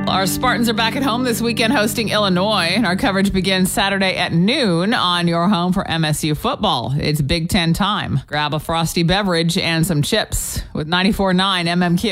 Our Spartans are back at home this weekend hosting Illinois, and our coverage begins Saturday at noon on your home for MSU football. It's Big Ten time. Grab a frosty beverage and some chips with 94.9 MMQ.